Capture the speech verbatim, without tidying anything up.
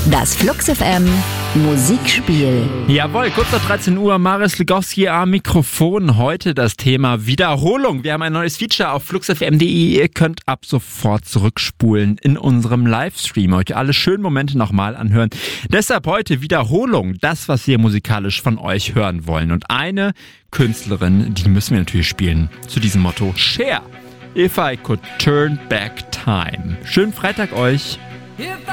Das Flux F M Musikspiel. Jawohl, kurz nach dreizehn Uhr, Marius Legowski am Mikrofon. Heute das Thema Wiederholung. Wir haben ein neues Feature auf flux f m punkt d e. Ihr könnt ab sofort zurückspulen in unserem Livestream. Euch alle schönen Momente nochmal anhören. Deshalb heute Wiederholung. Das, was wir musikalisch von euch hören wollen. Und eine Künstlerin, die müssen wir natürlich spielen. Zu diesem Motto: Cher. If I Could Turn Back Time. Schönen Freitag euch.